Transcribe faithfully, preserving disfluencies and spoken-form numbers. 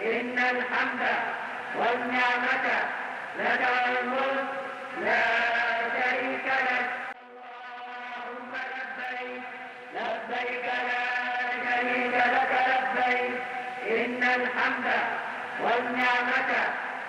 إن الحمد والنعمة لك والملك لا شريك لك. اللهم لبيك لبيك لا شريك لك لبيك إن الحمد والنعمة